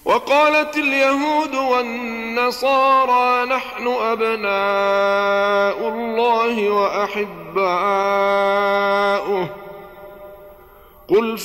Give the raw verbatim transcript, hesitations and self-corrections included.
وقالت اليهود والنصارى نحن أبناء الله وأحباؤه قل